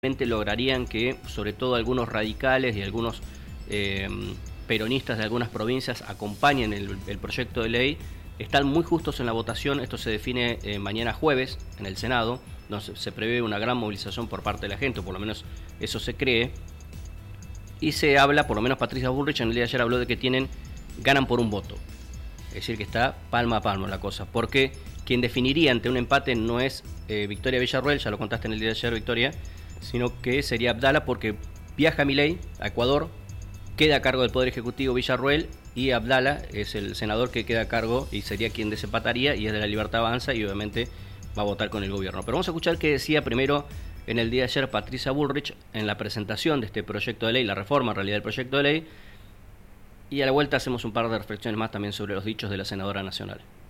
lograrían que, sobre todo algunos radicales y algunos peronistas de algunas provincias acompañen el proyecto de ley. Están muy justos en la votación. Esto se define mañana jueves en el Senado. Se prevé una gran movilización por parte de la gente, o por lo menos eso se cree. Y se habla, por lo menos Patricia Bullrich en el día de ayer habló de que ganan por un voto. Es decir, que está palma a palma la cosa. Porque quien definiría ante un empate no es Victoria Villarruel, ya lo contaste en el día de ayer, Victoria, sino que sería Abdala, porque viaja Milei a Ecuador, queda a cargo del Poder Ejecutivo Villarruel, y Abdala es el senador que queda a cargo y sería quien desempataría, y es de la Libertad Avanza, y obviamente va a votar con el gobierno. Pero vamos a escuchar qué decía primero en el día de ayer Patricia Bullrich en la presentación de este proyecto de ley, la reforma en realidad del proyecto de ley, y a la vuelta hacemos un par de reflexiones más también sobre los dichos de la senadora nacional.